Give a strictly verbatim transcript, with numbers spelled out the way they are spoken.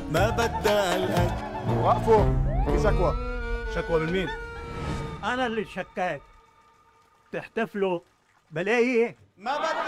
ما بدها القد. وقفوا، في شكوى. شكوى من مين؟ انا اللي شكاك. تحتفلوا بلاقي ما بدها